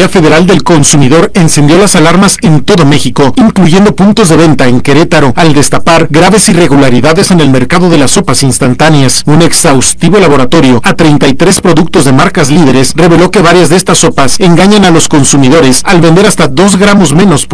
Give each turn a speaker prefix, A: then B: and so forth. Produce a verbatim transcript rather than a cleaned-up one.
A: Fiscalía Federal del Consumidor encendió las alarmas en todo México, incluyendo puntos de venta en Querétaro, al destapar graves irregularidades en el mercado de las sopas instantáneas. Un exhaustivo laboratorio a treinta y tres productos de marcas líderes reveló que varias de estas sopas engañan a los consumidores al vender hasta dos gramos menos por